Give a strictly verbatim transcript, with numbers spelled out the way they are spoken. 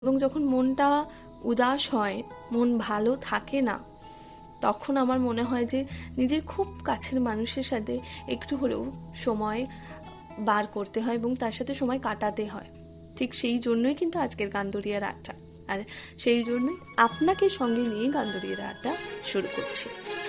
এবং যখন মনটা উদাস হয়, মন ভালো থাকে না, তখন আমার মনে হয় যে নিজের খুব কাছের মানুষের সাথে একটু হলেও সময় বার করতে হয় এবং তার সাথে সময় কাটাতে হয়। ঠিক সেই জন্যই কিন্তু আজকের গান্দরিয়ার আড্ডা, আর সেই জন্যই আপনাকে সঙ্গে নিয়ে গান্দরিয়ার আড্ডা শুরু করছি।